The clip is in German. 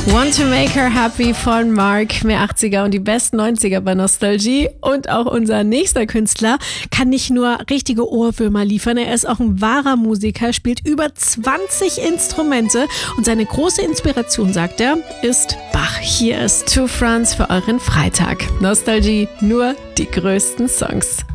Want to Make Her Happy von Mark. Mehr 80er und die besten 90er bei Nostalgie. Und auch unser nächster Künstler kann nicht nur richtige Ohrwürmer liefern, er ist auch ein wahrer Musiker, spielt über 20 Instrumente und seine große Inspiration, sagt er, ist Bach. Hier ist To France für euren Freitag. Nostalgie, nur die größten Songs.